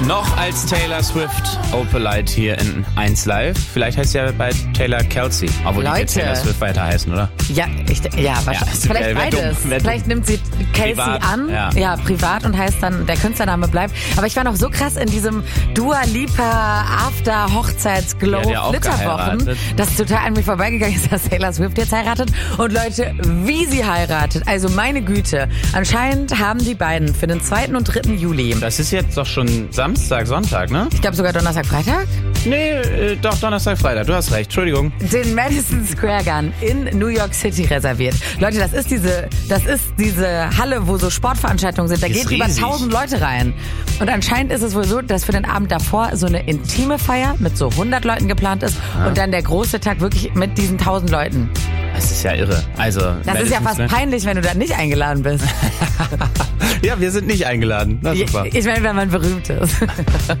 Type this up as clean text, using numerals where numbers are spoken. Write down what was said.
Noch als Taylor Swift Opalite hier in 1 Live. Vielleicht heißt ja bei Taylor Kelsey. Obwohl die wird Taylor Swift weiter heißen, oder? Ja, wahrscheinlich. Vielleicht beides. Vielleicht nimmt sie Kelsey privat an. Ja, privat und heißt dann, der Künstlername bleibt. Aber ich war noch so krass in diesem Dua Lipa After Hochzeitsglow Flitterwochen, dass total an mir vorbeigegangen ist, dass Taylor Swift jetzt heiratet. Und Leute, wie sie heiratet. Also meine Güte. Anscheinend haben die beiden für den 2. und 3. Juli. Das ist jetzt doch schon Samstag, Sonntag, ne? Ich glaube sogar Donnerstag, Freitag? Nee, doch Donnerstag, Freitag. Du hast recht. Entschuldigung. Den Madison Square Garden in New York City reserviert. Leute, das ist diese Halle, wo so Sportveranstaltungen sind. Da geht über 1000 Leute rein. Und anscheinend ist es wohl so, dass für den Abend davor so eine intime Feier mit so 100 Leuten geplant ist und dann der große Tag wirklich mit diesen 1000 Leuten. Das ist ja irre. Also, das ist ja fast peinlich, wenn du da nicht eingeladen bist. Ja, wir sind nicht eingeladen. Na super. Ich meine, wenn man berühmt ist.